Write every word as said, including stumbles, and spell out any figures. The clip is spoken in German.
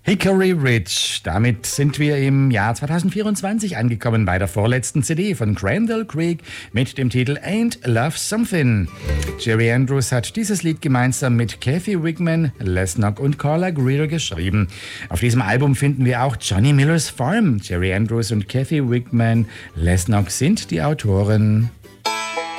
Hickory Ridge. Damit sind wir im Jahr zweitausendvierundzwanzig angekommen bei der vorletzten C D von Crandall Creek mit dem Titel Ain't Love Something. Jerry Andrews hat dieses Lied gemeinsam mit Kathy Wigman, Les Knock und Carla Greer geschrieben. Auf diesem Album finden wir auch Johnny Miller's Farm. Jerry Andrews und Kathy Wigman, Les Knock sind die Autoren.